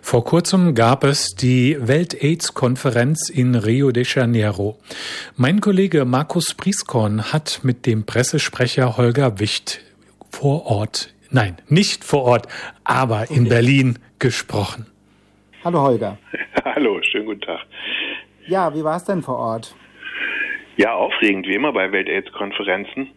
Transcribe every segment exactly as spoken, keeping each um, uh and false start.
Vor kurzem gab es die Welt-AIDS-Konferenz in Rio de Janeiro. Mein Kollege Markus Prieskorn hat mit dem Pressesprecher Holger Wicht vor Ort, nein, nicht vor Ort, aber in okay. Berlin gesprochen. Hallo Holger. Hallo, schönen guten Tag. Ja, wie war es denn vor Ort? Ja, aufregend, wie immer bei Welt-AIDS-Konferenzen.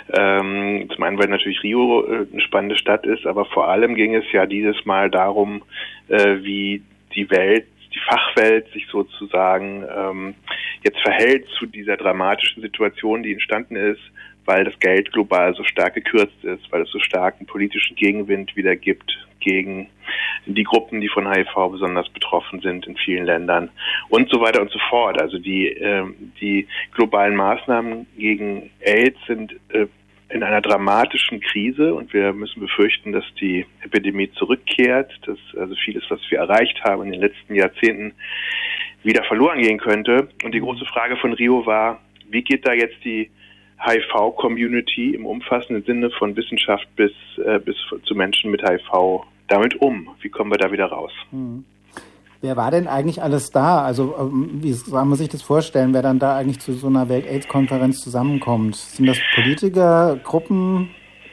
Ähm, zum einen, weil natürlich Rio äh, eine spannende Stadt ist, aber vor allem ging es ja dieses Mal darum, äh, wie die Welt, die Fachwelt sich sozusagen ähm, jetzt verhält zu dieser dramatischen Situation, die entstanden ist, weil das Geld global so stark gekürzt ist, weil es so starken politischen Gegenwind wieder gibt gegen die Gruppen, die von H I V besonders betroffen sind in vielen Ländern und so weiter und so fort. Also die äh, die globalen Maßnahmen gegen AIDS sind äh, in einer dramatischen Krise und wir müssen befürchten, dass die Epidemie zurückkehrt, dass also vieles, was wir erreicht haben in den letzten Jahrzehnten, wieder verloren gehen könnte. Und die große Frage von Rio war, wie geht da jetzt die H I V-Community im umfassenden Sinne von Wissenschaft bis äh, bis zu Menschen mit H I V damit um? Wie kommen wir da wieder raus? Hm. Wer war denn eigentlich alles da? Also wie soll man sich das vorstellen, wer dann da eigentlich zu so einer Welt-AIDS-Konferenz zusammenkommt? Sind das Politiker, Gruppen?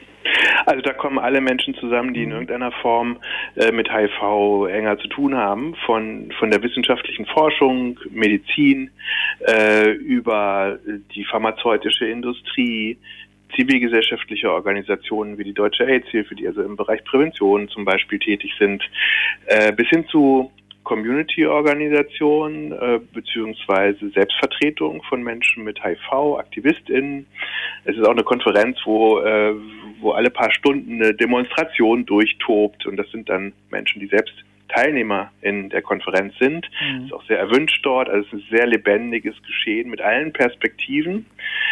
Also da kommen alle Menschen zusammen, die in irgendeiner Form äh, mit H I V enger zu tun haben, von von der wissenschaftlichen Forschung, Medizin, äh, über die pharmazeutische Industrie, zivilgesellschaftliche Organisationen wie die Deutsche AIDS-Hilfe, die also im Bereich Prävention zum Beispiel tätig sind, äh, bis hin zu Community-Organisationen äh, beziehungsweise Selbstvertretung von Menschen mit H I V, AktivistInnen. Es ist auch eine Konferenz, wo äh, wo alle paar Stunden eine Demonstration durchtobt und das sind dann Menschen, die selbst Teilnehmer in der Konferenz sind. Mhm. Das ist auch sehr erwünscht dort. Also es ist ein sehr lebendiges Geschehen mit allen Perspektiven.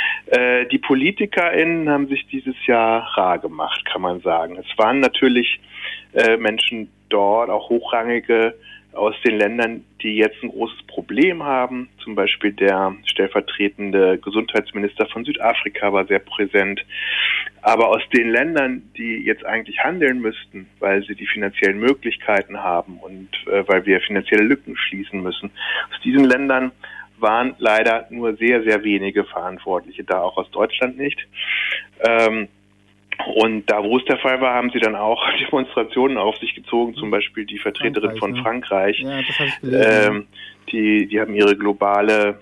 Äh, die PolitikerInnen haben sich dieses Jahr rar gemacht, kann man sagen. Es waren natürlich äh, Menschen dort, auch hochrangige aus den Ländern, die jetzt ein großes Problem haben. Zum Beispiel der stellvertretende Gesundheitsminister von Südafrika war sehr präsent. Aber aus den Ländern, die jetzt eigentlich handeln müssten, weil sie die finanziellen Möglichkeiten haben und äh, weil wir finanzielle Lücken schließen müssen, aus diesen Ländern waren leider nur sehr, sehr wenige Verantwortliche da, auch aus Deutschland nicht. Ähm, Und da, wo es der Fall war, haben sie dann auch Demonstrationen auf sich gezogen, zum Beispiel die Vertreterin von Frankreich. Ja, das habe ich gelesen. Ähm, die, die haben ihre globale,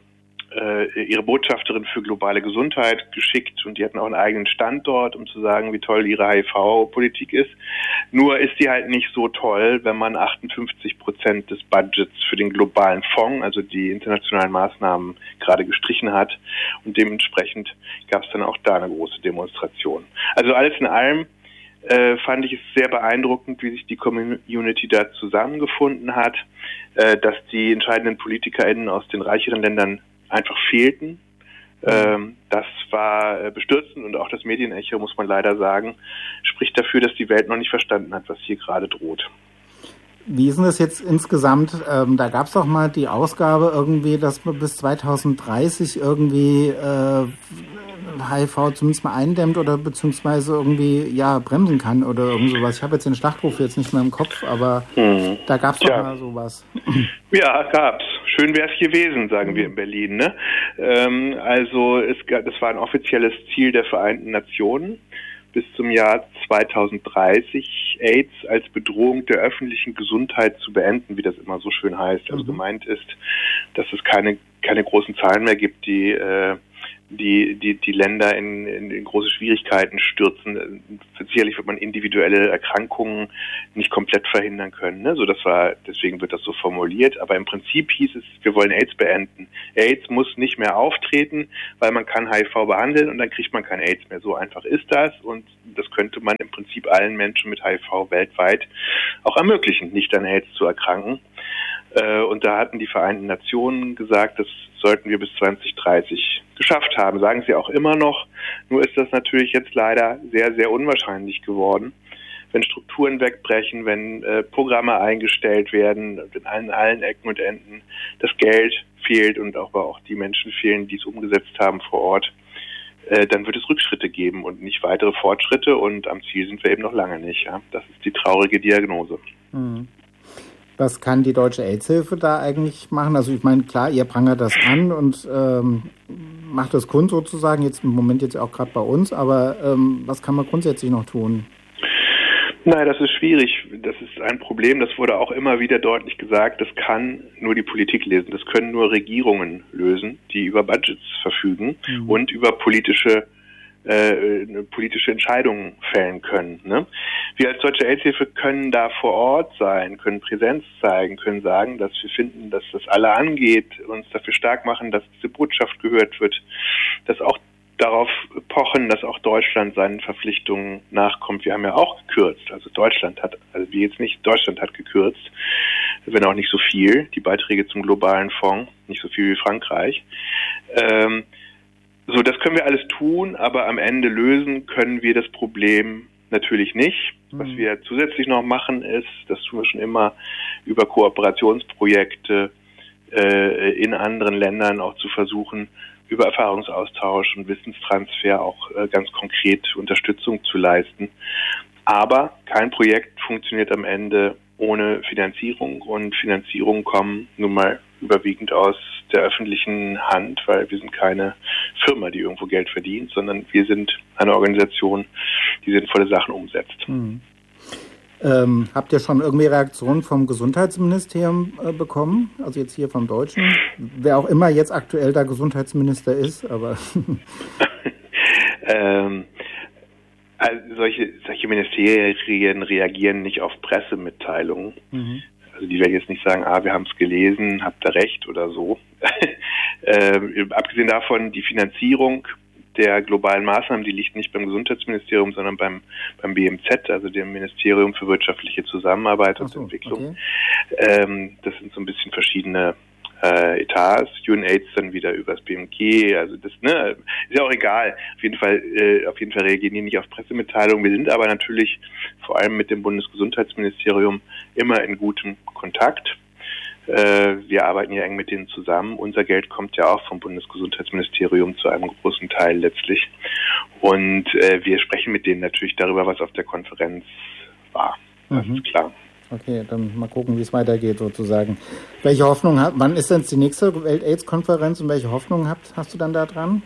äh, ihre Botschafterin für globale Gesundheit geschickt und die hatten auch einen eigenen Standort, um zu sagen, wie toll ihre H I V-Politik ist. Nur ist die halt nicht so toll, wenn man achtundfünfzig Prozent des Budgets für den globalen Fonds, also die internationalen Maßnahmen, gerade gestrichen hat. Und dementsprechend gab es dann auch da eine große Demonstration. Also alles in allem äh, fand ich es sehr beeindruckend, wie sich die Community da zusammengefunden hat, äh, dass die entscheidenden PolitikerInnen aus den reicheren Ländern einfach fehlten. Ähm, das war äh, bestürzend und auch das Medienecho, muss man leider sagen, spricht dafür, dass die Welt noch nicht verstanden hat, was hier gerade droht. Wie ist denn das jetzt insgesamt? Ähm, da gab es doch mal die Ausgabe irgendwie, dass man bis zweitausenddreißig irgendwie äh, H I V zumindest mal eindämmt oder beziehungsweise irgendwie ja bremsen kann oder irgend sowas. Ich habe jetzt den Schlachtruf jetzt nicht mehr im Kopf, aber hm. da gab es doch ja. mal sowas. Ja, gab's. Schön wäre es gewesen, sagen wir in Berlin. Ne? Ähm, also es, das war ein offizielles Ziel der Vereinten Nationen, bis zum Jahr zweitausenddreißig AIDS als Bedrohung der öffentlichen Gesundheit zu beenden, wie das immer so schön heißt. Also mhm. gemeint ist, dass es keine keine großen Zahlen mehr gibt, die äh, die die die Länder in, in, in große Schwierigkeiten stürzen. Sicherlich wird man individuelle Erkrankungen nicht komplett verhindern können. Ne? So, das war, deswegen wird das so formuliert. Aber im Prinzip hieß es, wir wollen AIDS beenden. AIDS muss nicht mehr auftreten, weil man kann H I V behandeln und dann kriegt man kein AIDS mehr. So einfach ist das und das könnte man im Prinzip allen Menschen mit H I V weltweit auch ermöglichen, nicht an AIDS zu erkranken. Und da hatten die Vereinten Nationen gesagt, das sollten wir bis zwanzig dreißig geschafft haben. Sagen sie auch immer noch. Nur ist das natürlich jetzt leider sehr, sehr unwahrscheinlich geworden. Wenn Strukturen wegbrechen, wenn äh, Programme eingestellt werden, in allen, allen Ecken und Enden das Geld fehlt und auch, auch die Menschen fehlen, die es umgesetzt haben vor Ort, äh, dann wird es Rückschritte geben und nicht weitere Fortschritte. Und am Ziel sind wir eben noch lange nicht. Ja? Das ist die traurige Diagnose. Mhm. Was kann die Deutsche AIDS-Hilfe da eigentlich machen? Also ich meine, klar, ihr prangert das an und ähm, macht das kund sozusagen, jetzt im Moment jetzt auch gerade bei uns, aber ähm, was kann man grundsätzlich noch tun? Nein, das ist schwierig. Das ist ein Problem, das wurde auch immer wieder deutlich gesagt, das kann nur die Politik lösen. Das können nur Regierungen lösen, die über Budgets verfügen mhm. und über politische äh, politische Entscheidungen fällen können. Ne? Wir als Deutsche AIDS-Hilfe können da vor Ort sein, können Präsenz zeigen, können sagen, dass wir finden, dass das alle angeht, uns dafür stark machen, dass diese Botschaft gehört wird, dass auch darauf pochen, dass auch Deutschland seinen Verpflichtungen nachkommt. Wir haben ja auch gekürzt. Also Deutschland hat, also wir jetzt nicht, Deutschland hat gekürzt, wenn auch nicht so viel, die Beiträge zum globalen Fonds, nicht so viel wie Frankreich. Ähm, so, das können wir alles tun, aber am Ende lösen können wir das Problem natürlich nicht. Was wir zusätzlich noch machen ist, das tun wir schon immer über Kooperationsprojekte äh, in anderen Ländern auch zu versuchen, über Erfahrungsaustausch und Wissenstransfer auch äh, ganz konkret Unterstützung zu leisten. Aber kein Projekt funktioniert am Ende ohne Finanzierung und Finanzierungen kommen nun mal überwiegend aus der öffentlichen Hand, weil wir sind keine Firma, die irgendwo Geld verdient, sondern wir sind eine Organisation, die sinnvolle Sachen umsetzt. Hm. Ähm, habt ihr schon irgendwie Reaktionen vom Gesundheitsministerium äh, bekommen? Also jetzt hier vom Deutschen? Wer auch immer jetzt aktuell da Gesundheitsminister ist, aber... ähm, also solche, solche Ministerien reagieren nicht auf Pressemitteilungen. Mhm. Also die werden jetzt nicht sagen, ah, wir haben es gelesen, habt ihr recht oder so. ähm, abgesehen davon, die Finanzierung der globalen Maßnahmen, die liegt nicht beim Gesundheitsministerium, sondern beim beim B M Z, also dem Ministerium für wirtschaftliche Zusammenarbeit und so, Entwicklung. Okay. Ähm, das sind so ein bisschen verschiedene äh, Etats. UNAIDS dann wieder über das B M G. Also das, ne, ist ja auch egal. Auf jeden Fall, äh, auf jeden Fall reagieren die nicht auf Pressemitteilungen. Wir sind aber natürlich vor allem mit dem Bundesgesundheitsministerium immer in gutem Kontakt. Wir arbeiten ja eng mit denen zusammen. Unser Geld kommt ja auch vom Bundesgesundheitsministerium zu einem großen Teil letztlich. Und äh, wir sprechen mit denen natürlich darüber, was auf der Konferenz war. Das mhm. ist klar. Okay, dann mal gucken, wie es weitergeht sozusagen. Welche Hoffnung hat, wann ist denn die nächste Welt-AIDS-Konferenz und welche Hoffnung habt, hast du dann da dran?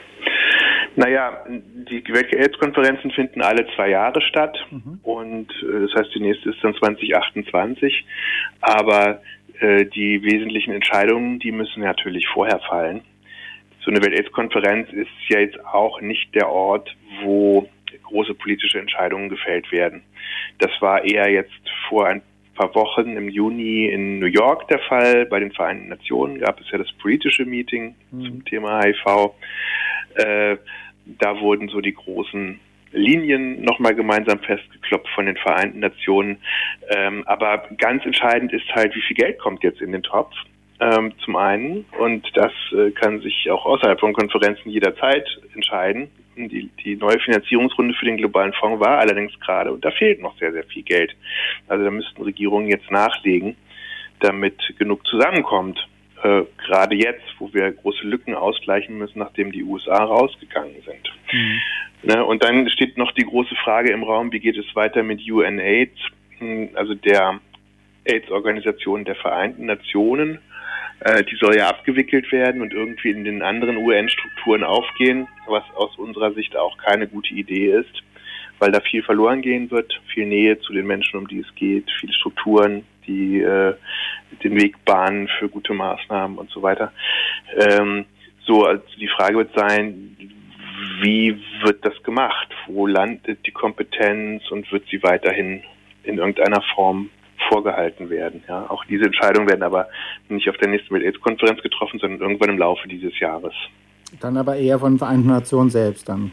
Naja, die Welt-AIDS-Konferenzen finden alle zwei Jahre statt. Mhm. Und äh, das heißt, die nächste ist dann zwanzig achtundzwanzig. Aber die wesentlichen Entscheidungen, die müssen natürlich vorher fallen. So eine Welt-AIDS-Konferenz ist ja jetzt auch nicht der Ort, wo große politische Entscheidungen gefällt werden. Das war eher jetzt vor ein paar Wochen im Juni in New York der Fall. Bei den Vereinten Nationen gab es ja das politische Meeting mhm. zum Thema H I V. Äh, da wurden so die großen Linien nochmal gemeinsam festgeklopft von den Vereinten Nationen. Ähm, aber ganz entscheidend ist halt, wie viel Geld kommt jetzt in den Topf, ähm, zum einen. Und das äh, kann sich auch außerhalb von Konferenzen jederzeit entscheiden. Die, die neue Finanzierungsrunde für den globalen Fonds war allerdings gerade, und da fehlt noch sehr, sehr viel Geld. Also da müssten Regierungen jetzt nachlegen, damit genug zusammenkommt. Äh, gerade jetzt, wo wir große Lücken ausgleichen müssen, nachdem die U S A rausgegangen sind. Mhm. Ne, und dann steht noch die große Frage im Raum, wie geht es weiter mit UNAIDS, also der AIDS-Organisation der Vereinten Nationen. Äh, die soll ja abgewickelt werden und irgendwie in den anderen U N-Strukturen aufgehen, was aus unserer Sicht auch keine gute Idee ist, weil da viel verloren gehen wird, viel Nähe zu den Menschen, um die es geht, viele Strukturen, die äh, den Weg bahnen für gute Maßnahmen und so weiter. Ähm, so, also die Frage wird sein, wie wird das gemacht? Wo landet die Kompetenz und wird sie weiterhin in irgendeiner Form vorgehalten werden? Ja, auch diese Entscheidungen werden aber nicht auf der nächsten Welt-AIDS-Konferenz getroffen, sondern irgendwann im Laufe dieses Jahres. Dann aber eher von den Vereinten Nationen selbst dann?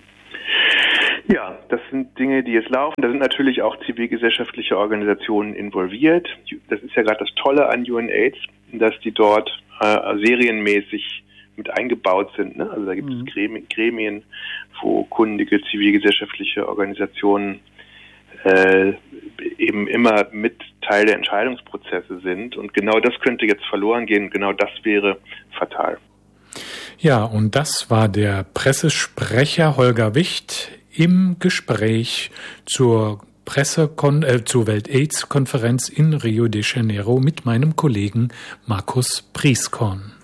Ja, das sind Dinge, die jetzt laufen. Da sind natürlich auch zivilgesellschaftliche Organisationen involviert. Das ist ja gerade das Tolle an UNAIDS, dass die dort äh, serienmäßig mit eingebaut sind. Ne? Also da gibt mhm. es Gremien, Gremien, wo kundige zivilgesellschaftliche Organisationen äh, eben immer mit Teil der Entscheidungsprozesse sind. Und genau das könnte jetzt verloren gehen. Genau das wäre fatal. Ja, und das war der Pressesprecher Holger Wicht im Gespräch zur Pressekon äh, zur Welt-AIDS-Konferenz in Rio de Janeiro mit meinem Kollegen Markus Prieskorn.